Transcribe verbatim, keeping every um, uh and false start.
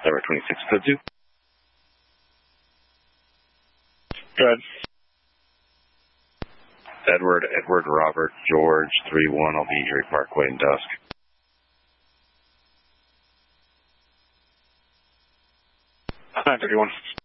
Tower twenty-six, code two. Go ahead. Edward, Edward, Robert, George, three one, I'll be at Erie Parkway in dusk. nine thirty-one.